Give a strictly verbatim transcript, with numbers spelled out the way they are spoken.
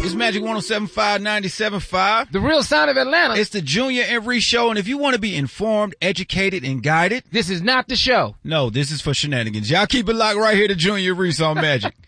It's Magic one oh seven point five, ninety-seven point five. The real sound of Atlanta. It's the Junior and Reese show, and if you want to be informed, educated, and guided, this is not the show. No, this is for shenanigans. Y'all keep it locked right here to Junior and Reese on Magic.